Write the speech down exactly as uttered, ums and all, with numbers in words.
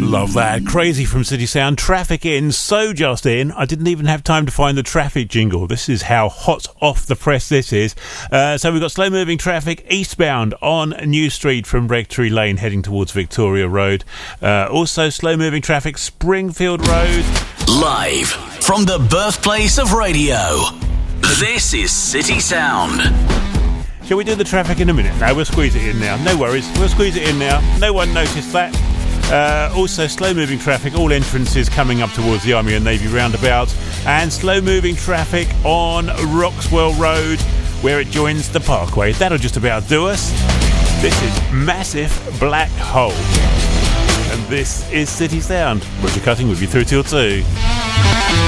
Love that. Crazy from City Sound. Traffic in, so just in. I didn't even have time to find the traffic jingle. This is how hot off the press this is. Uh, so we've got slow moving traffic eastbound on New Street from Rectory Lane heading towards Victoria Road. Uh, also slow moving traffic Springfield Road. Live from the birthplace of radio. This is City Sound. Shall we do the traffic in a minute? No, we'll squeeze it in now. No worries. We'll squeeze it in now. No one noticed that. Uh, also, slow-moving traffic, all entrances coming up towards the Army and Navy roundabout. And slow-moving traffic on Roxwell Road, where it joins the Parkway. That'll just about do us. This is Massive Black Hole. And this is City Sound. Roger Cutting with you through till two.